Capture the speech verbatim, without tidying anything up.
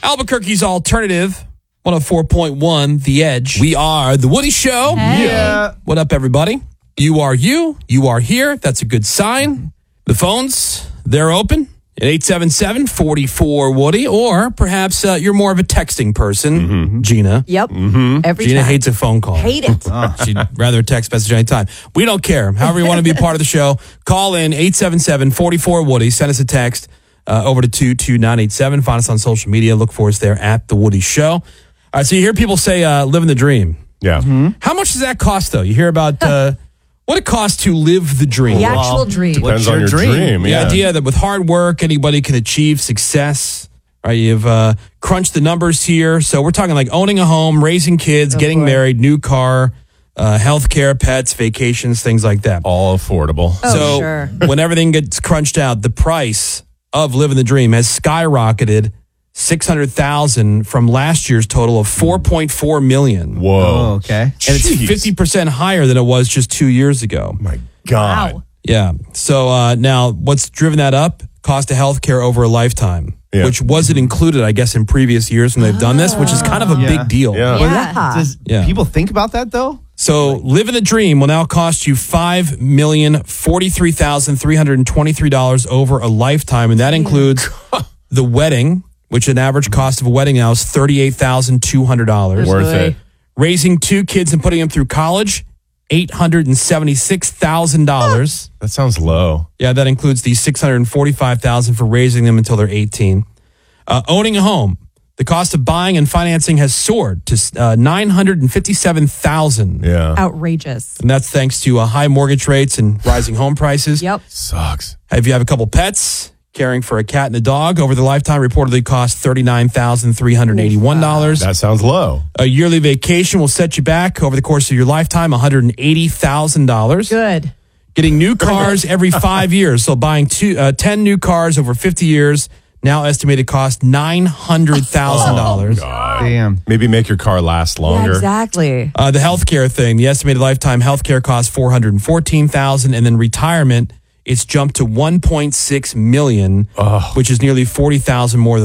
Albuquerque's alternative, one oh four point one, The Edge. We are The Woody Show. Hey. Yeah. What up, everybody? You are you. You are here. That's a good sign. The phones, they're open at eight seven seven, four four, Woody. Or perhaps uh, you're more of a texting person, Mm-hmm. Gina. Yep. Every Gina time. hates a phone call. Hate it. She'd rather text message anytime. We don't care. However you want to be a part of the show, call in eight seven seven, four four, Woody. Send us a text uh, over to two two nine eight seven. Find us on social media. Look for us there at The Woody Show. All right, so you hear people say uh, living the dream. Yeah. How much does that cost, though? You hear about uh, what it costs to live the dream. The actual dream. Depends What's on your your dream. dream? The yeah. idea that with hard work, anybody can achieve success. Right? You've uh, crunched the numbers here. So we're talking like owning a home, raising kids, Oh, getting boy. married, new car, uh, healthcare, pets, vacations, things like that. All affordable. Oh, so sure. when everything gets crunched out, the price of living the dream has skyrocketed six hundred thousand from last year's total of four point four million. Whoa. Oh, okay. And it's Jeez. fifty percent higher than it was just two years ago. My God. Wow. Yeah. So uh, now what's driven that up? Cost of healthcare over a lifetime, Yeah. which wasn't included, I guess, in previous years when they've done this, which is kind of a Yeah. big deal. Yeah. Well, Yeah. that- does Yeah. people think about that though? So living the dream will now cost you five million forty-three thousand three hundred twenty-three dollars over a lifetime, and that includes the wedding, which an average cost of a wedding now is thirty-eight thousand two hundred dollars. Worth it. Raising two kids and putting them through college, eight hundred seventy-six thousand dollars. That sounds low. Yeah, that includes the six hundred forty-five thousand dollars for raising them until they're eighteen. Uh, owning a home, the cost of buying and financing has soared to uh, nine hundred fifty-seven thousand dollars. Yeah. Outrageous. And that's thanks to uh, high mortgage rates and rising home prices. Yep. Sucks. If you have a couple pets, caring for a cat and a dog over the lifetime reportedly cost thirty-nine thousand three hundred eighty-one dollars. That sounds low. A yearly vacation will set you back over the course of your lifetime one hundred eighty thousand dollars. Good. Getting new cars every five years. So buying two, uh, ten new cars over fifty years, now estimated cost nine hundred thousand dollars. God. Damn. Maybe make your car last Yeah, longer. exactly. Uh, the healthcare thing, the estimated lifetime healthcare costs four hundred fourteen thousand dollars, and then retirement, it's jumped to one point six million dollars, which is nearly forty thousand dollars more than